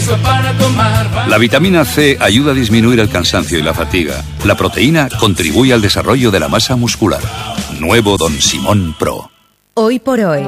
La vitamina C ayuda a disminuir el cansancio y la fatiga. La proteína contribuye al desarrollo de la masa muscular. Nuevo Don Simón Pro. Hoy por hoy,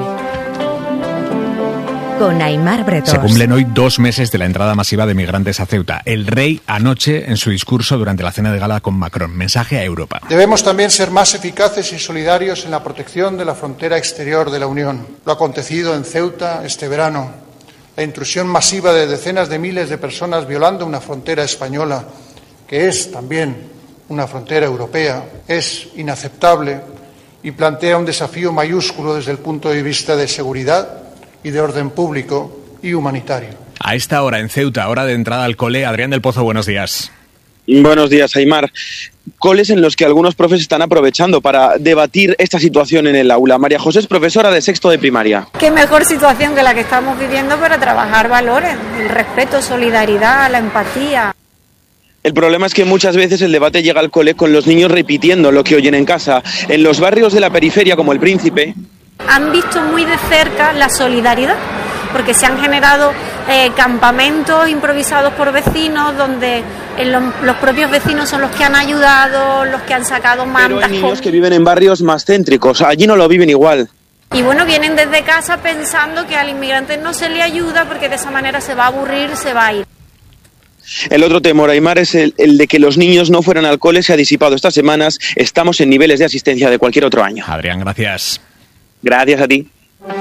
con Aimar Bretós. Se cumplen hoy 2 meses de la entrada masiva de migrantes a Ceuta. El rey anoche en su discurso durante la cena de gala con Macron. Mensaje a Europa. Debemos también ser más eficaces y solidarios en la protección de la frontera exterior de la Unión. Lo acontecido en Ceuta este verano, la intrusión masiva de decenas de miles de personas violando una frontera española, que es también una frontera europea, es inaceptable y plantea un desafío mayúsculo desde el punto de vista de seguridad y de orden público y humanitario. A esta hora en Ceuta, hora de entrada al cole. Adrián del Pozo, buenos días. Buenos días, Aimar. Coles en los que algunos profes están aprovechando para debatir esta situación en el aula. María José es profesora de sexto de primaria. Qué mejor situación que la que estamos viviendo para trabajar valores, el respeto, solidaridad, la empatía. El problema es que muchas veces el debate llega al cole con los niños repitiendo lo que oyen en casa. En los barrios de la periferia, como El Príncipe, Han visto muy de cerca la solidaridad, porque se han generado campamentos improvisados por vecinos, donde los propios vecinos son los que han ayudado, los que han sacado mantas. Pero hay niños que viven en barrios más céntricos, allí no lo viven igual. Y bueno, vienen desde casa pensando que al inmigrante no se le ayuda porque de esa manera se va a aburrir, se va a ir. El otro temor, Aimar, es el de que los niños no fueran al cole. Se ha disipado estas semanas. Estamos en niveles de asistencia de cualquier otro año. Adrián, gracias. Gracias a ti.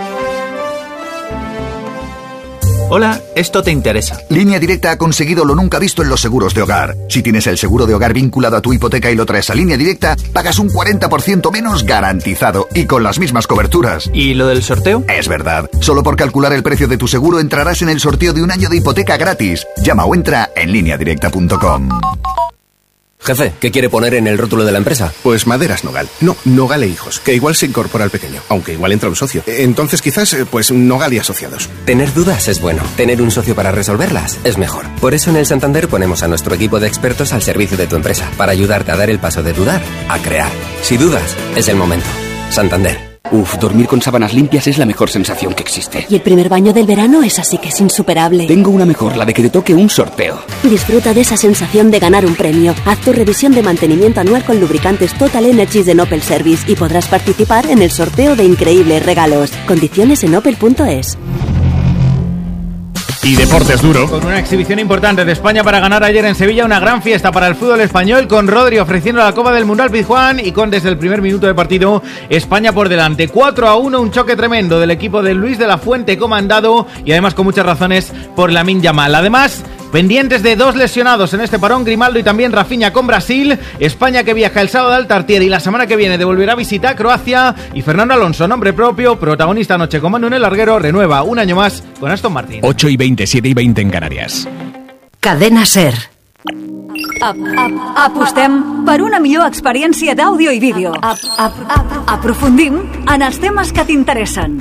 Hola, esto te interesa. Línea Directa ha conseguido lo nunca visto en los seguros de hogar. Si tienes el seguro de hogar vinculado a tu hipoteca y lo traes a Línea Directa, pagas un 40% menos garantizado y con las mismas coberturas. ¿Y lo del sorteo? Es verdad. Solo por calcular el precio de tu seguro entrarás en el sorteo de un año de hipoteca gratis. Llama o entra en lineadirecta.com. Jefe, ¿qué quiere poner en el rótulo de la empresa? Pues Maderas Nogal. No, Nogal e Hijos, que igual se incorpora al pequeño, aunque igual entra un socio. Entonces quizás, pues Nogal y Asociados. Tener dudas es bueno. Tener un socio para resolverlas es mejor. Por eso en el Santander ponemos a nuestro equipo de expertos al servicio de tu empresa, para ayudarte a dar el paso de dudar a crear. Si dudas, es el momento. Santander. Dormir con sábanas limpias es la mejor sensación que existe. Y el primer baño del verano es así que es insuperable. Tengo una mejor, la de que te toque un sorteo. Disfruta de esa sensación de ganar un premio. Haz tu revisión de mantenimiento anual con lubricantes Total Energies de Opel Service y podrás participar en el sorteo de increíbles regalos. Condiciones en opel.es. Y deportes duro. Con una exhibición importante de España para ganar ayer en Sevilla, una gran fiesta para el fútbol español, con Rodri ofreciendo la Copa del Mundo al Pizjuán y con desde el primer minuto de partido España por delante. 4-1, un choque tremendo del equipo de Luis de la Fuente comandado y además con muchas razones por Lamine Yamal. Además, pendientes de 2 lesionados en este parón, Grimaldo y también Rafinha con Brasil. España que viaja el sábado al Tartier y la semana que viene devolverá a visitar Croacia. Y Fernando Alonso, nombre propio, protagonista anoche con Manu en el larguero, renueva un año más con Aston Martin. 8:20, 7:20 en Canarias. Cadena SER. Apostem per una millor experiència d'àudio i vídeo. Aprofundim en els temes que t'interessen.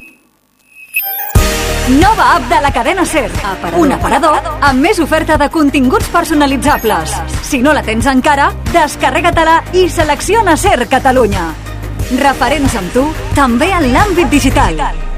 Nova app de la cadena SER. Un aparador amb més oferta de continguts personalitzables. Si no la tens encara, descarrega-te-la i selecciona SER Catalunya. Referents amb tu, també en l'àmbit digital.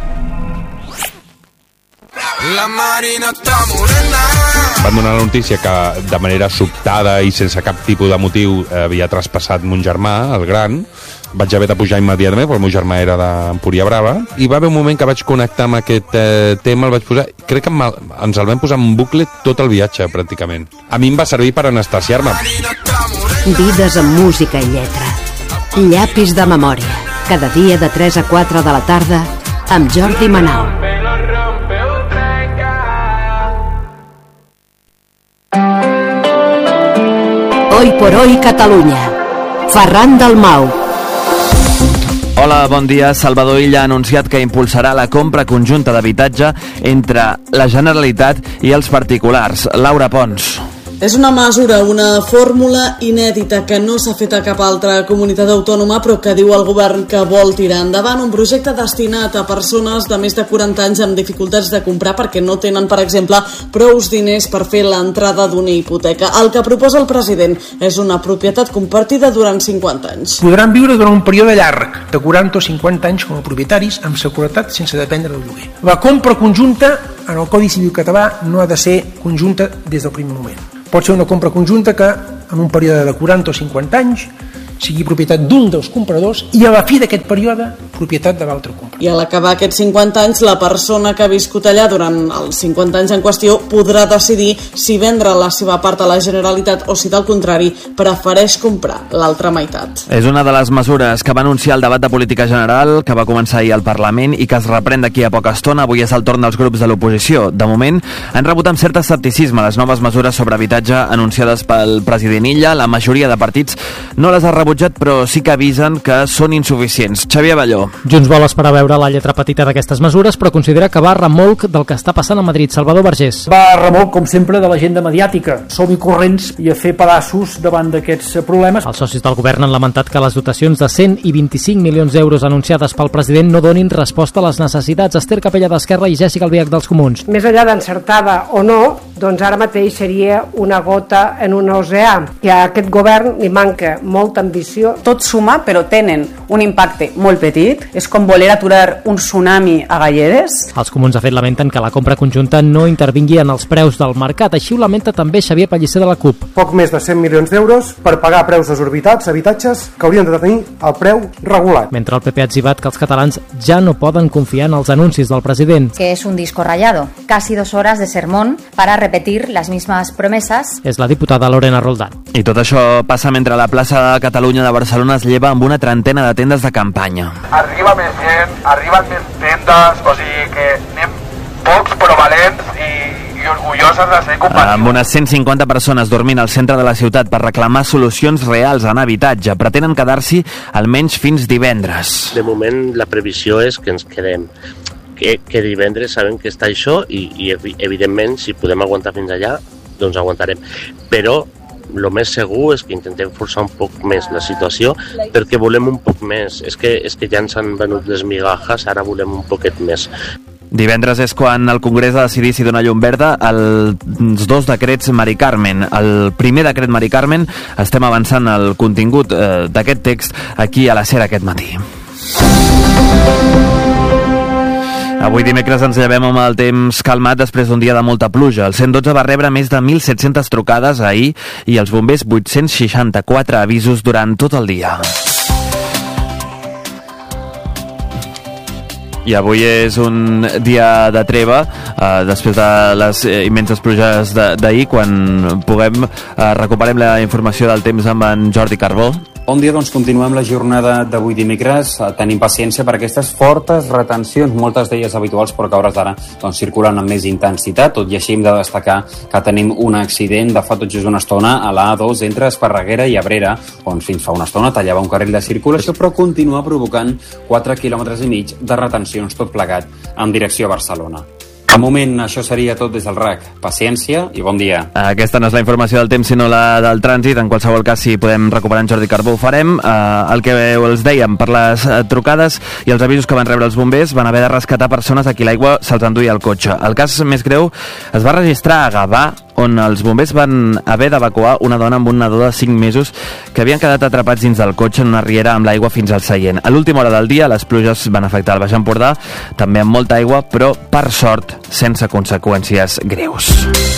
La Marina està morena. Van donar la notícia que de manera sobtada i sense cap tipus de motiu havia traspassat mon germà, el gran. Vaig haver de pujar immediatament, perquè el meu germà era d'Empúria Brava, i va haver un moment que vaig connectar amb aquest tema, el vaig posar, crec que ens el vam posar en bucle tot el viatge, pràcticament. A mi em va servir per anestesiar-me. Vides amb música i lletra. Llapis de memòria. Cada dia de 3 a 4 de la tarda amb Jordi Manau. Hoy por hoy Catalunya. Ferran Dalmau. Hola, bon dia. Salvador Illa ha anunciat que impulsarà la compra conjunta d'habitatge entre la Generalitat i els particulars. Laura Pons. És una mesura, una fórmula inèdita que no s'ha fet a cap altra comunitat autònoma, però que diu el govern que vol tirar endavant. Un projecte destinat a persones de més de 40 anys amb dificultats de comprar perquè no tenen, per exemple, prous diners per fer l'entrada d'una hipoteca. El que proposa el president és una propietat compartida durant 50 anys. Podran viure durant un període llarg, de 40 o 50 anys com a propietaris, amb seguretat sense dependre del lloguer. La compra conjunta en el Codi Civil català no ha de ser conjunta des del primer moment. Pot ser una compra conjunta que en un període de 40 o 50 anys sigui propietat d'un dels compradors i a la fi d'aquest període propietat de l'altre comprador. I a l'acabar aquests 50 anys, la persona que ha viscut allà durant els 50 anys en qüestió podrà decidir si vendre la seva part a la Generalitat o si, del contrari, prefereix comprar l'altra meitat. És una de les mesures que va anunciar el debat de política general que va començar ahir al Parlament i que es reprèn d'aquí a poca estona. Avui és el torn dels grups de l'oposició. De moment, han rebut amb cert escepticisme les noves mesures sobre habitatge anunciades pel president Illa. La majoria de partits no les ha rebutjat, però sí que avisen que són insuficients. Xavier Balló. Junts vol esperar a veure la lletra petita d'aquestes mesures, però considera que va a remolc del que està passant a Madrid. Salvador Vergés. Va a remolc, com sempre, de l'agenda mediàtica. Som-hi corrents i a fer pedaços davant d'aquests problemes. Els socis del govern han lamentat que les dotacions de 125 milions d'euros anunciades pel president no donin resposta a les necessitats. Esther Capella d'Esquerra i Jèssica Albiach dels Comuns. Més enllà d'encertada o no, doncs ara mateix seria una gota en un oceà. I a aquest govern li manca molta ambició. Tot suma, però tenen un impacte molt petit. És com voler aturar un tsunami a galledes. Els Comuns, de fet, lamenten que la compra conjunta no intervingui en els preus del mercat. Així ho lamenta també Xavier Pellicer de la CUP. Poc més de 100 milions d'euros per pagar preus desorbitats a habitatges que haurien de tenir el preu regulat. Mentre el PP ha etzibat que els catalans ja no poden confiar en els anuncis del president. Que es un disco rayado, casi 2 horas de sermón para repetir las mismas promesas. És la diputada Lorena Roldán. I tot això passa mentre la plaça de Catalunya de Barcelona es lleva amb una trentena de tendes de campanya. Arriba més gent, arriben més tendes, o sigui que anem pocs però valents i orgulloses de ser compatibles. Amb unes 150 persones dormint al centre de la ciutat per reclamar solucions reals en habitatge. Pretenen quedar-s'hi almenys fins divendres. De moment la previsió és que ens quedem. Que divendres sabem que està això i evidentment si podem aguantar fins allà doncs aguantarem, però el més segur és que intentem forçar un poc més la situació perquè volem un poc més. És que ja ens han venut les migajas, ara volem un poquet més. Divendres és quan el Congrés ha decidit si dona llum verda als 2 decrets Mari Carmen. El primer decret Mari Carmen, estem avançant el contingut d'aquest text aquí a la SER aquest matí. Avui dimecres ens llevem amb el temps calmat després d'un dia de molta pluja. El 112 va rebre més de 1.700 trucades ahir i els bombers 864 avisos durant tot el dia. I avui és un dia de treva després de les immenses pluges d'ahir, quan recuperem la informació del temps amb en Jordi Carbó. Bon dia, doncs continuem la jornada d'avui dimecres. Tenim paciència per aquestes fortes retencions, moltes d'elles habituals, però que a hores d'ara circulen amb més intensitat. Tot i així hem de destacar que tenim un accident de fa tot just una estona a la A2 entre Esparreguera i Abrera, on fins fa una estona tallava un carril de circulació, però continua provocant 4,5 quilòmetres de retencions, tot plegat en direcció a Barcelona. De moment, això seria tot des del RAC. Paciència i bon dia. Aquesta no és la informació del temps, sinó la del trànsit. En qualsevol cas, si podem recuperar en Jordi Carbó, ho farem. El que els dèiem, per les trucades i els avisos que van rebre els bombers, van haver de rescatar persones a qui l'aigua se'ls enduia el cotxe. El cas més greu es va registrar a Gavà, on els bombers van haver d'evacuar una dona amb un nadó de 5 mesos que havien quedat atrapats dins del cotxe en una riera amb l'aigua fins al seient. A l'última hora del dia, les pluges van afectar el Baix Empordà, també amb molta aigua, però, per sort, sense conseqüències greus.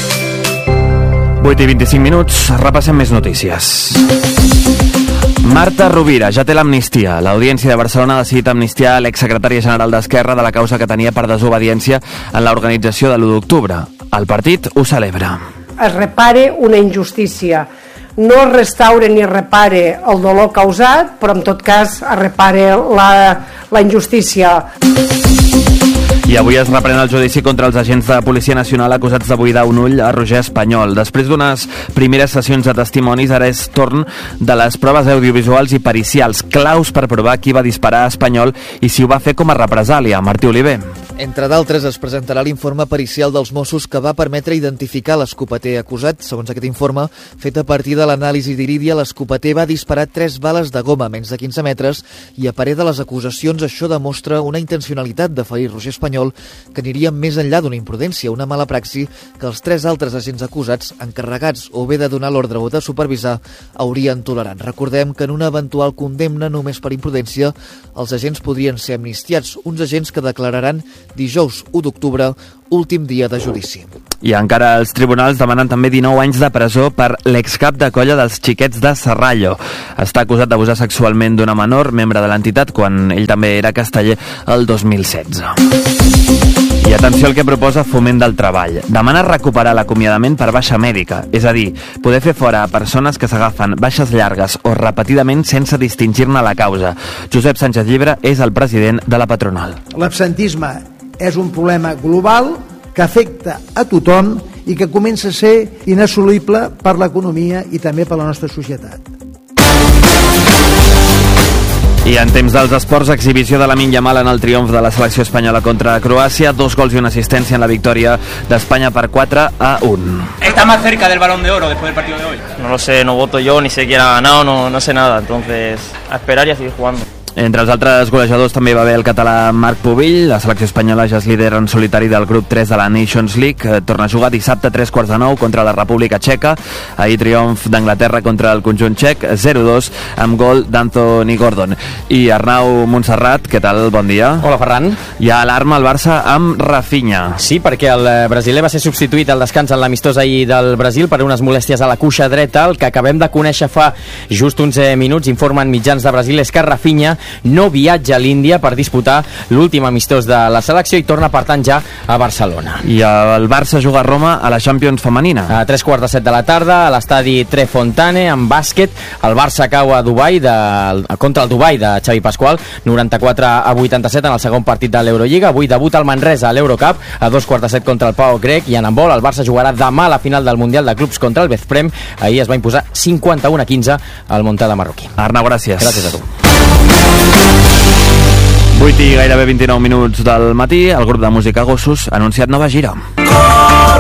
8:25, repassem més notícies. Marta Rovira ja té l'amnistia. L'Audiència de Barcelona ha decidit amnistiar l'exsecretària general d'Esquerra de la causa que tenia per desobediència en l'organització de l'1 d'octubre. El partit ho celebra. Es repare una injustícia. No es restaure ni repare el dolor causat, però en tot cas es repare la injustícia. I avui es reprèn el judici contra els agents de Policia Nacional acusats de buidar un ull a Roger Espanyol. Després d'unes primeres sessions de testimonis, ara és torn de les proves audiovisuals i pericials, claus per provar qui va disparar a Espanyol i si ho va fer com a represàlia. Martí Oliver. Entre d'altres, es presentarà l'informe pericial dels Mossos que va permetre identificar l'escopeter acusat. Segons aquest informe, fet a partir de l'anàlisi d'Irídia, l'escopeter va disparar 3 bales de goma a menys de 15 metres i a parer de les acusacions això demostra una intencionalitat de ferir Roger Espanyol que aniria més enllà d'una imprudència, una mala praxi que els 3 altres agents acusats, encarregats o bé de donar l'ordre o de supervisar, haurien tolerat. Recordem que en una eventual condemna només per imprudència, els agents podrien ser amnistiats, uns agents que declararan dijous 1 d'octubre, últim dia de judici. I encara els tribunals demanen també 19 anys de presó per l'excap de colla dels xiquets de Serrallo. Està acusat d'abusar sexualment d'una menor, membre de l'entitat, quan ell també era casteller el 2016. I atenció al que proposa Foment del Treball. Demana recuperar l'acomiadament per baixa mèdica, és a dir, poder fer fora a persones que s'agafen baixes llargues o repetidament sense distingir-ne la causa. Josep Sánchez Llibre és el president de la patronal. L'absentisme és un problema global que afecta a tothom i que comença a ser inassolible per l'economia i també per la nostra societat. I en temps dels esports, exhibició de Lamine Yamal en el triomf de la selecció espanyola contra Croàcia, 2 gols i una assistència en la victòria d'Espanya per 4-1. ¿Está más cerca del Balón de Oro después del partido de hoy? No lo sé, no voto yo, ni sé quién ha ganado, no sé nada, entonces a esperar y a seguir jugando. Entre els altres golejadors també va haver el català Marc Pubill. La selecció espanyola ja és líder en solitari del grup 3 de la Nations League. Torna a jugar dissabte a 3:15 contra la República Txeca. Ahir triomf d'Anglaterra contra el conjunt txec, 0-2 amb gol d'Anthony Gordon. I Arnau Montserrat, què tal? Bon dia. Hola, Ferran. Hi ha alarma al Barça amb Rafinha. Sí, perquè el brasiler va ser substituït al descans en l'amistós ahir del Brasil per unes molèsties a la cuixa dreta. El que acabem de conèixer fa just uns minuts, informen mitjans de Brasil, és que Rafinha no viatja a l'Índia per disputar l'últim amistós de la selecció i torna, per tant, ja a Barcelona. I el Barça juga a Roma a la Champions femenina. A 3:15 de la tarda, a l'estadi Trefontane, en bàsquet, el Barça cau a Dubai contra el Dubai de Xavi Pasqual, 94-87 en el segon partit de l'Eurolliga. Avui debuta el Manresa a l'Eurocup, a 2:15 contra el PAOK grec, i en handbol el Barça jugarà demà a la final del Mundial de Clubs contra el Bezprem. Ahir es va imposar 51-15 al Montcada marroquí. Arnau, gràcies. Gràcies a tu. 8 i gairebé 29 minuts del matí, el grup de música Gossos ha anunciat nova gira.